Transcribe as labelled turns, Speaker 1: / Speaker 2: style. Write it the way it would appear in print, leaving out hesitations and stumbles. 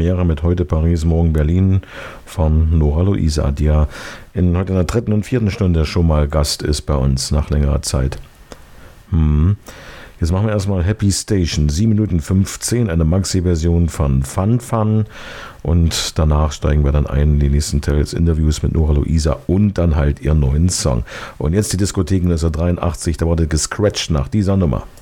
Speaker 1: Premiere mit heute Paris, morgen Berlin von Nora Luisa, die ja heute in der 3. und 4. Stunde schon mal Gast ist bei uns nach längerer Zeit. Jetzt machen wir erstmal Happy Station, 7 Minuten 15, eine Maxi-Version von Fun Fun und danach steigen wir dann ein in die nächsten Teils Interviews mit Nora Luisa und dann halt ihren neuen Song. Und jetzt die Diskotheken 1983, da wurde gescratcht nach dieser Nummer.